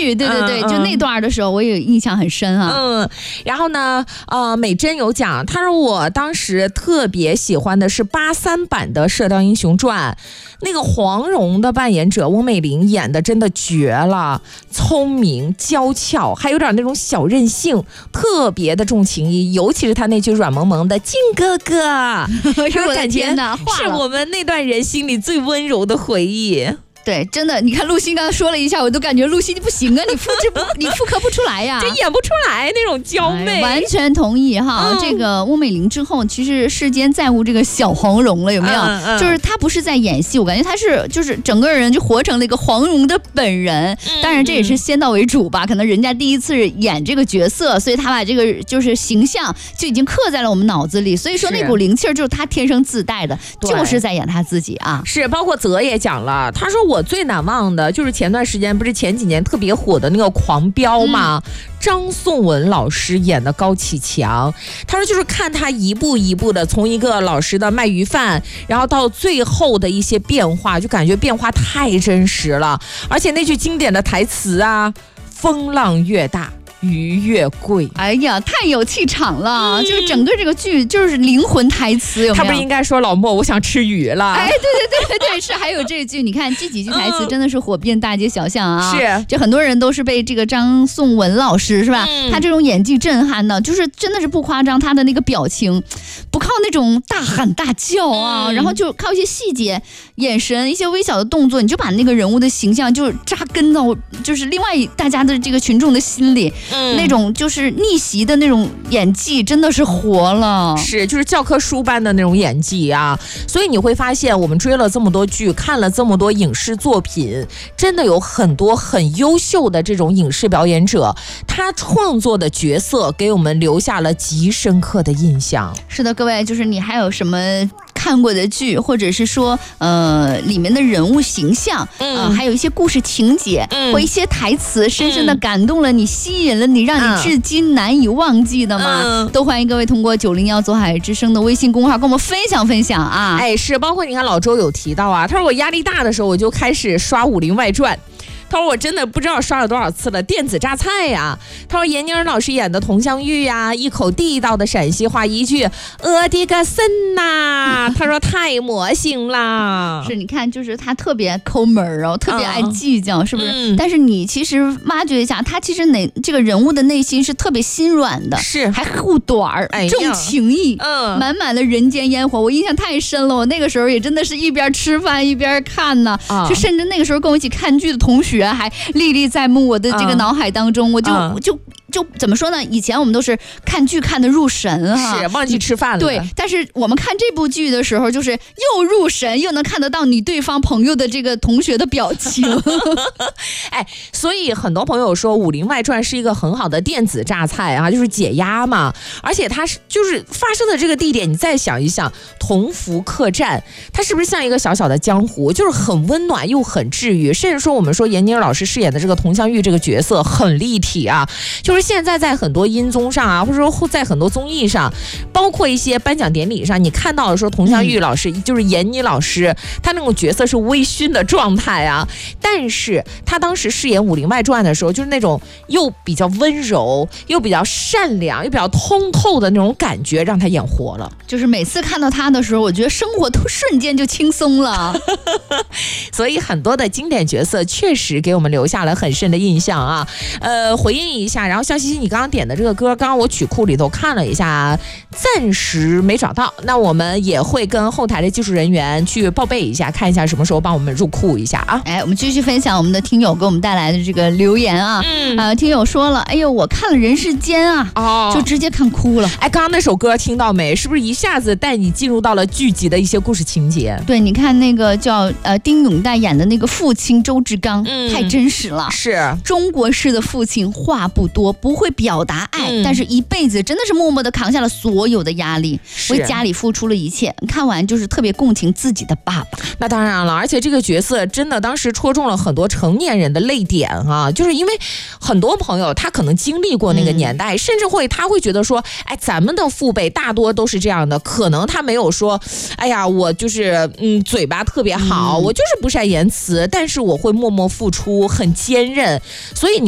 剧，对对对，就那段的时候我也印象很深啊。 然后呢，美珍有讲，她说我当时特别喜欢的是83版的《射雕英雄传》，那个黄蓉的扮演者翁美玲演的真的绝了，聪明娇俏，还有点那种小任性，特别的重情义，尤其是她那句软萌萌的靖哥哥， 是感觉是我们那段人心里最温柔的回忆。 对，真的，你看露西刚刚说了一下，我都感觉露西你不行啊，你复刻不出来呀， 就演不出来那种娇媚。 完全同意哈。这个翁美玲之后，其实世间再无这个小黄蓉了，有没有？就是她不是在演戏，我感觉她是就是整个人就活成了一个黄蓉的本人。当然这也是先到为主吧，可能人家第一次演这个角色，所以她把这个就是形象就已经刻在了我们脑子里。所以说那股灵气就是她天生自带的，就是在演她自己啊。 是，包括泽也讲了，他说我最难忘的就是前段时间不是前几年特别火的那个《狂飙》吗？张颂文老师演的高启强，他说就是看他一步一步的从一个老实的卖鱼贩，然后到最后的一些变化，就感觉变化太真实了。而且那句经典的台词啊，风浪越大鱼越贵， 哎呀，太有气场了！就是整个这个剧就是灵魂台词，有没有？ 他不是应该说老莫我想吃鱼了？ 哎，对，是还有这句，你看这几句台词真的是火遍大街小巷啊！ 是， 就很多人都是被这个张颂文老师是吧？他这种演技震撼的，就是真的是不夸张，他的那个表情不靠那种大喊大叫啊，然后就靠一些细节、眼神、一些微小的动作，你就把那个人物的形象就扎根到就是另外大家的这个群众的心里。那种就是逆袭的那种演技真的是活了， 是就是教科书般的那种演技啊！所以你会发现，我们追了这么多剧，看了这么多影视作品，真的有很多很优秀的这种影视表演者，他创作的角色给我们留下了极深刻的印象。 是的，各位，就是你还有什么看过的剧，或者是说里面的人物形象，还有一些故事情节，或一些台词深深的感动了你，吸引了你，让你至今难以忘记的吗？都欢迎各位通过901左海之声的微信公号跟我们分享啊！ 哎，是，包括你看老周有提到啊，他说我压力大的时候我就开始刷《武林外传》。他说我真的不知道刷了多少次了，电子榨菜呀。他说闫妮儿老师演的佟湘玉呀，一口地道的陕西话，一句我的个肾呐，他说太魔性啦。 是，你看就是他特别抠门哦，特别爱计较，是不是？但是你其实挖掘一下，他其实这个人物的内心是特别心软的， 是还护短儿，重情义，满满的人间烟火。我印象太深了，我那个时候也真的是一边吃饭一边看呢，就甚至那个时候跟我一起看剧的同学还历历在目，我的这个脑海当中，我就怎么说呢？以前我们都是看剧看得入神哈， 是忘记吃饭了。 对，但是我们看这部剧的时候，就是又入神，又能看得到你对方朋友的这个同学的表情。 哎，所以很多朋友说《武林外传》是一个很好的电子榨菜啊，就是解压嘛。而且它是就是发生的这个地点，你再想一想，同福客栈，它是不是像一个小小的江湖？就是很温暖又很治愈。甚至说我们说闫妮儿老师饰演的这个佟湘玉这个角色很立体啊，就是现在在很多音综上啊，或者说在很多综艺上，包括一些颁奖典礼上，你看到的说佟湘玉老师，就是闫妮老师，她那种角色是微醺的状态啊，但是她当时饰演《武林外传》的时候，就是那种又比较温柔，又比较善良，又比较通透的那种感觉，让她演活了。 就是每次看到她的时候，我觉得生活都瞬间就轻松了。 所以很多的经典角色确实给我们留下了很深的印象啊。回应一下，然后像西西你刚刚点的这个歌，刚刚我曲库里头看了一下，暂时没找到，那我们也会跟后台的技术人员去报备一下，看一下什么时候帮我们入库一下啊。 哎，我们继续分享我们的听友给我们带来的这个留言啊。听友说了，哎呦，我看了《人世间》啊，就直接看哭了。 哎，刚刚那首歌听到没？是不是一下子带你进入到了剧集的一些故事情节？ 对，你看那个叫丁永岱演的那个父亲周志刚，太真实了。 是中国式的父亲，话不多，不会表达爱，但是一辈子真的是默默的扛下了所有的压力，为家里付出了一切。看完就是特别共情自己的爸爸。 那当然了，而且这个角色真的当时戳中了很多成年人的泪点啊，就是因为很多朋友他可能经历过那个年代，甚至他会觉得说，哎，咱们的父辈大多都是这样的，可能他没有说，哎呀，我就是嘴巴特别好，我就是不善言辞，但是我会默默付出，很坚韧，所以你